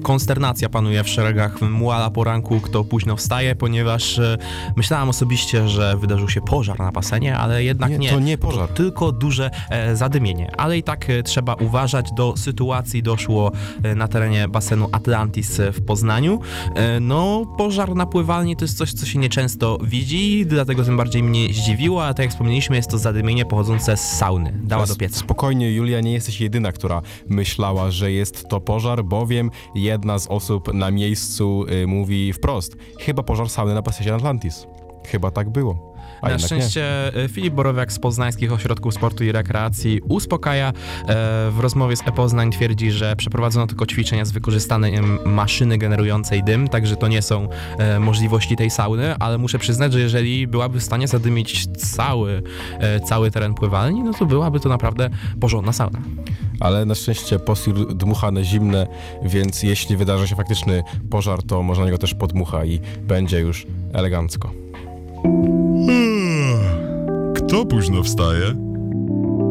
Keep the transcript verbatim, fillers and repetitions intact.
konsternacja panuje w szeregach Muala Poranku, kto późno wstaje, ponieważ e, myślałem osobiście, że wydarzył się pożar na basenie, ale jednak nie. Nie, to nie pożar. To tylko duże e, zadymienie. Ale i tak e, trzeba uważać. Do sytuacji doszło e, na terenie basenu Atlantis w Poznaniu. E, no, pożar na pływalni to jest coś, co się nieczęsto widzi, dlatego tym bardziej mnie zdziwiło, a tak jak wspomnieliśmy, jest to zadymienie pochodzące z sauny. Dała do pieca. Spokojnie, Julia, nie jesteś jedyna, która myślała, że jest to pożar, bowiem jedna z osób na miejscu y, mówi wprost: chyba pożar sauny na basenie Atlantis. Chyba tak było. A Na szczęście nie. Filip Borowiak z Poznańskich Ośrodków Sportu i Rekreacji uspokaja. W rozmowie z e-Poznań twierdzi, że przeprowadzono tylko ćwiczenia z wykorzystaniem maszyny generującej dym, także to nie są możliwości tej sauny, ale muszę przyznać, że jeżeli byłaby w stanie zadymić cały, cały teren pływalni, no to byłaby to naprawdę porządna sauna. Ale na szczęście posir dmuchane zimne, więc jeśli wydarzy się faktyczny pożar, to może na niego też podmucha i będzie już elegancko. Kto późno wstaje?